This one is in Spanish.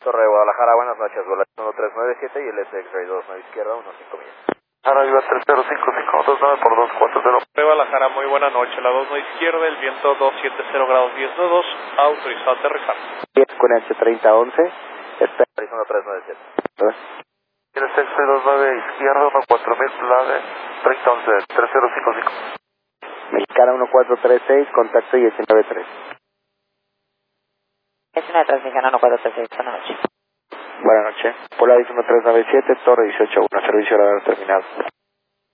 Torre de Guadalajara, buenas noches, Volar 1397 y el SX-Ray 29 izquierda, 15 millas. Arriba 3055, 29 por 240. Torre Guadalajara, muy buena noche, la 29 izquierda, el viento 270 grados 10 nudos, autorizado a aterrizar. 10 con H3011, está Arizona 397. El SX-Ray 29 izquierda, 14000, plave, 3011, 3055. Mexicana 1436, contacto 193. 193, Mexicana 1436, buenas noches. Buenas noches, Polaris 1397, Torre 181, servicio radar terminado.